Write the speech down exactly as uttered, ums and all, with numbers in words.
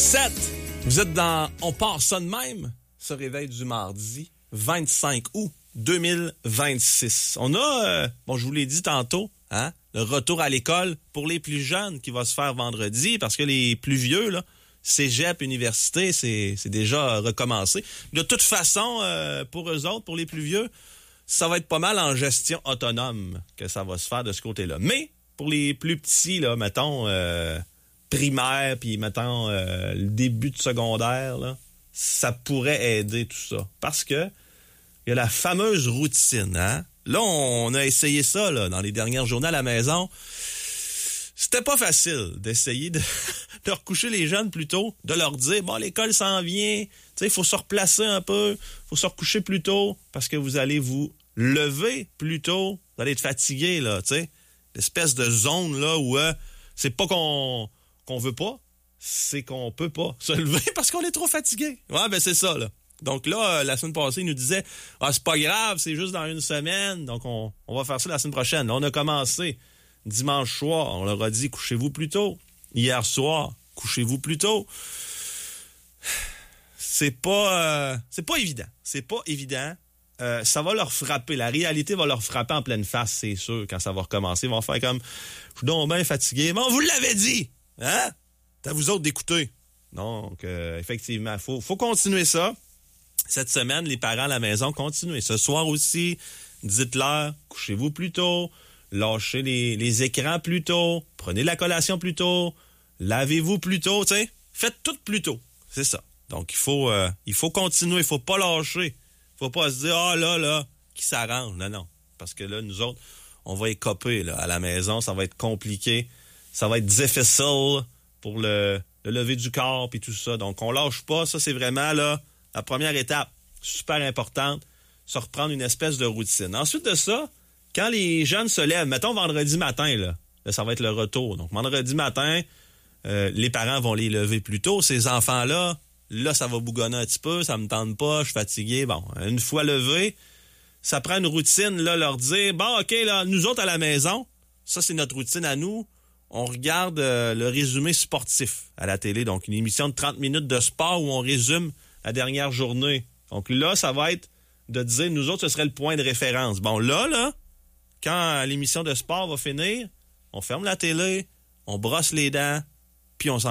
dix-sept. Vous êtes dans On part ça de même, ce réveil du mardi vingt-cinq août deux mille vingt-six. On a, euh, bon, je vous l'ai dit tantôt, hein, le retour à l'école pour les plus jeunes qui va se faire vendredi, parce que les plus vieux, là, cégep, université, c'est, c'est déjà recommencé. De toute façon, euh, pour eux autres, pour les plus vieux, ça va être pas mal en gestion autonome que ça va se faire de ce côté-là. Mais pour les plus petits, là, mettons, euh, primaire, puis mettons, euh, le début de secondaire, là, ça pourrait aider tout ça. Parce que il y a la fameuse routine, hein? Là, on a essayé ça, là, dans les dernières journées à la maison. C'était pas facile d'essayer de, de recoucher les jeunes plus tôt, de leur dire, bon, l'école s'en vient, tu sais, il faut se replacer un peu, il faut se recoucher plus tôt, parce que vous allez vous lever plus tôt, vous allez être fatigué, là, tu sais. L'espèce de zone, là, où euh, c'est pas qu'on, qu'on veut pas, c'est qu'on peut pas se lever parce qu'on est trop fatigué. Ouais, ben c'est ça, là. Donc là, la semaine passée, il nous disait, ah, c'est pas grave, c'est juste dans une semaine, donc on, on va faire ça la semaine prochaine. Là, on a commencé dimanche soir, on leur a dit, couchez-vous plus tôt. Hier soir, couchez-vous plus tôt. C'est pas, euh, c'est pas évident. C'est pas évident. Euh, ça va leur frapper. La réalité va leur frapper en pleine face, c'est sûr, quand ça va recommencer. Ils vont faire comme, je suis donc bien fatigué. Bon, vous l'avez dit! Hein? C'est à vous autres d'écouter. Donc, euh, effectivement, il faut, faut continuer ça. Cette semaine, les parents à la maison, continuez. Ce soir aussi, dites-leur, couchez-vous plus tôt, lâchez les, les écrans plus tôt, prenez la collation plus tôt, lavez-vous plus tôt, tu sais. Faites tout plus tôt. C'est ça. Donc, il faut, euh, il faut continuer, il faut pas lâcher. Il faut pas se dire, ah oh, là, là, qui s'arrange. Non, non. Parce que là, nous autres, on va écoper là, à la maison, ça va être compliqué, ça va être difficile pour le, le lever du corps et tout ça. Donc, on lâche pas. Ça, c'est vraiment là la première étape, super importante, se reprendre une espèce de routine. Ensuite de ça, quand les jeunes se lèvent, mettons vendredi matin, là, là ça va être le retour. Donc, vendredi matin, euh, les parents vont les lever plus tôt. Ces enfants-là, là, ça va bougonner un petit peu, ça me tente pas, je suis fatigué. Bon, une fois levés, ça prend une routine, là, leur dire, bon, OK, là, nous autres à la maison, ça, c'est notre routine à nous. On regarde euh, le résumé sportif à la télé. Donc, une émission de trente minutes de sport où on résume la dernière journée. Donc là, ça va être de dire, nous autres, ce serait le point de référence. Bon, là, là, quand l'émission de sport va finir, on ferme la télé, on brosse les dents, puis on s'en